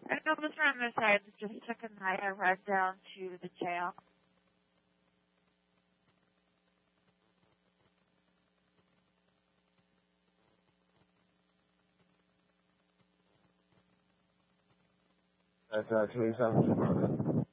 An officer on the side just took a night and ride down to the jail. That's actually something.